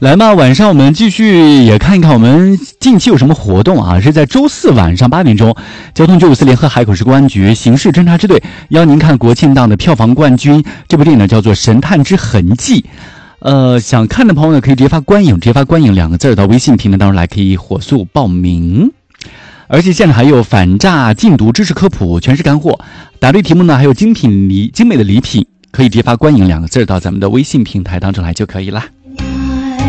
来嘛，晚上我们继续也看一看我们近期有什么活动啊？是在周四晚上8点钟，交通954联合海口市公安局刑事侦查支队邀您看国庆档的票房冠军，这部电影呢叫做《神探之痕迹》。想看的朋友呢可以直接发观影2个字到微信平台当中来，可以火速报名。而且现在还有反诈禁毒知识科普，全是干货。答对题目呢还有精美的礼品，可以直接发观影2个字到咱们的微信平台当中来就可以了。